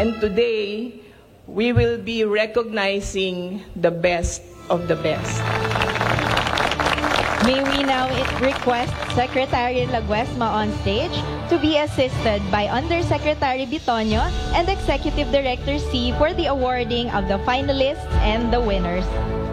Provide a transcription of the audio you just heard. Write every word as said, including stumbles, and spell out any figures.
And today, we will be recognizing the best of the best. May we now request Secretary Laguesma on stage to be assisted by Undersecretary Bitonio and Executive Director C for the awarding of the finalists and the winners.